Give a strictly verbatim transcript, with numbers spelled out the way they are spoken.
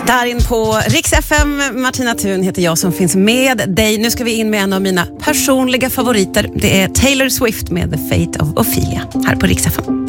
Där in på Rix F M, Martina Thun heter jag som finns med dig. Nu ska vi in med en av mina personliga favoriter. Det är Taylor Swift med The Fate of Ophelia här på Rix F M.